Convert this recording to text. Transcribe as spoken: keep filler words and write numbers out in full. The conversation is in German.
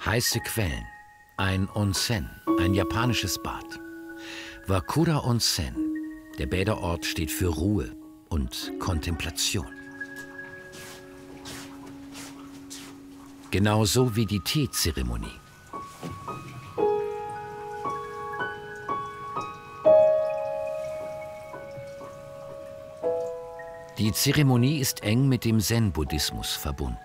Heiße Quellen, ein Onsen, ein japanisches Bad. Wakura Onsen, der Bäderort, steht für Ruhe und Kontemplation. Genauso wie die Teezeremonie. Die Zeremonie ist eng mit dem Zen-Buddhismus verbunden.